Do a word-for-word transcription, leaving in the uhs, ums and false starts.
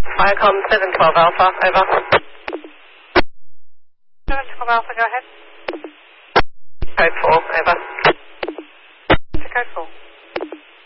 Viacom seven twelve Alpha, over. seven twelve Alpha, go ahead. Code four, over.